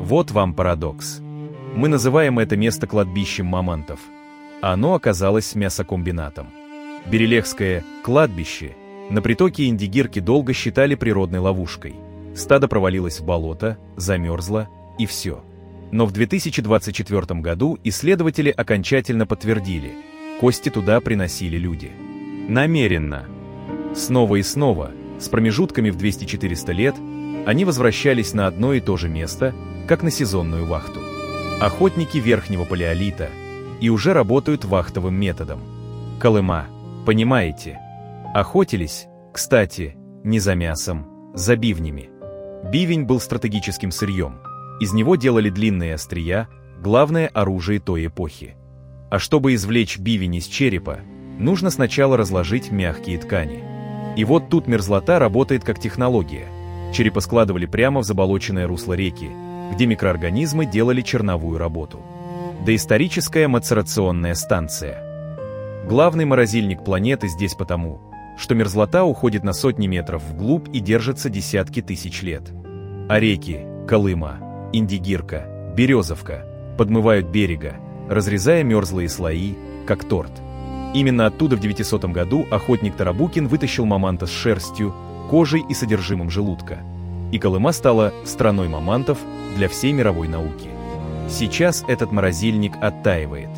Вот вам парадокс. Мы называем это место кладбищем мамонтов, а оно оказалось мясокомбинатом. Берелехское кладбище на притоке Индигирки долго считали природной ловушкой. Стадо провалилось в болото, замерзло и все. Но в 2024 году исследователи окончательно подтвердили, кости туда приносили люди. Намеренно. Снова и снова, с промежутками в 200-400 лет, они возвращались на одно и то же место, как на сезонную вахту. Охотники верхнего палеолита и уже работают вахтовым методом. Колыма, понимаете? Охотились, кстати, не за мясом, за бивнями. Бивень был стратегическим сырьем. Из него делали длинные острия, главное оружие той эпохи. А чтобы извлечь бивень из черепа, нужно сначала разложить мягкие ткани. И вот тут мерзлота работает как технология. Черепа складывали прямо в заболоченное русло реки, где микроорганизмы делали черновую работу. Доисторическая мацерационная станция. Главный морозильник планеты здесь потому, что мерзлота уходит на сотни метров вглубь и держится десятки тысяч лет. А реки Колыма, Индигирка, Березовка подмывают берега, разрезая мерзлые слои, как торт. Именно оттуда в 900 году охотник Тарабукин вытащил мамонта с шерстью, кожей и содержимым желудка. И Колыма стала страной мамонтов для всей мировой науки. Сейчас этот морозильник оттаивает.